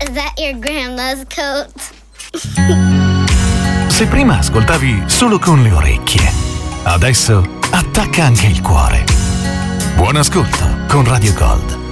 Is that your grandma's coat? Se prima ascoltavi solo con le orecchie, adesso attacca anche il cuore. Buon ascolto con Radio Gold.